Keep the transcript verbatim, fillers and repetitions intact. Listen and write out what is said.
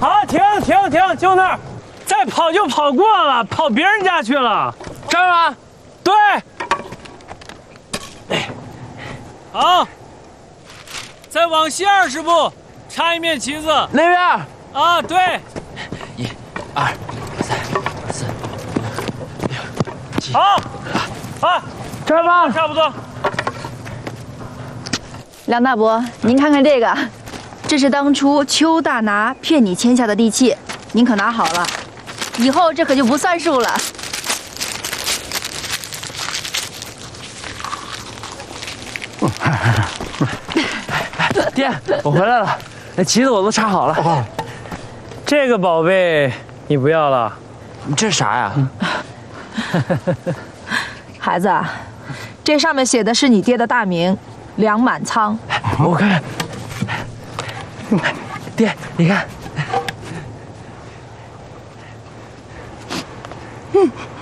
好，停停停，就那儿，再跑就跑过了，跑别人家去了。这儿吗？对。好，再往西二十步，插一面旗子。 那边。 啊，对。 一、二、三、四、五、六、七。 好，啊， 这儿吧， 差不多。 梁大伯，您看看这个，这是当初邱大拿骗你签下的地契，您可拿好了，以后这可就不算数了。 爹，我回来了，那旗子我都插好了。哦， 这个宝贝你不要了？ 这是啥呀？ 孩子，这上面写的是你爹的大名梁满仓。 我看看，爹，你看。嗯。